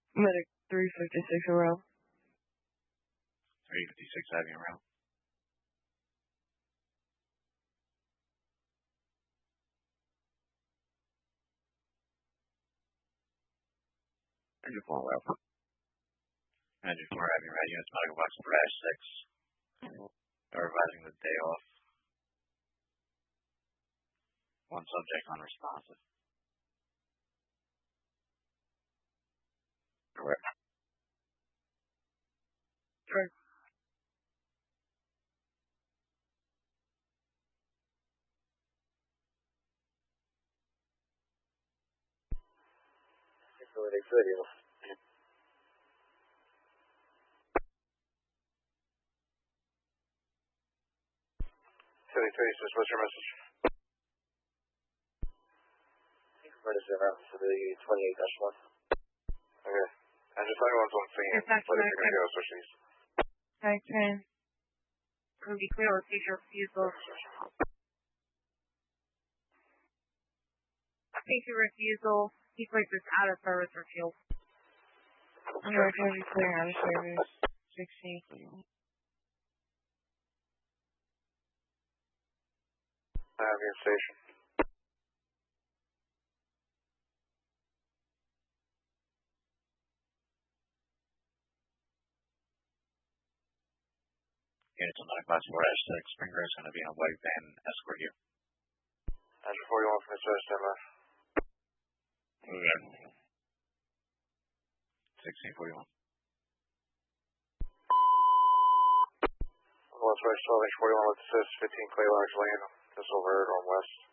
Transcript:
Medic 356 around. 356 having around. Engine 4 well. Engine 4 having right units, medical box crash 6. They're revising the day off. One subject unresponsive. Correct. Correct. Video. 73, what's your message? Emergency around for the 28-1. Okay. And just tell me once on scene. What if you're going to go switch these? Okay, 10. Can be clear or future refusal. Future refusal. He places out of service or fuel. I'm going to be clear out of service. 16. Avian station. Units on class 4-6. Springer is going to be on white van escort you. Engine 41 from the service standby. Okay. 1641. West West 12 H41 with assist 15 Clay Large Lane. This over on west.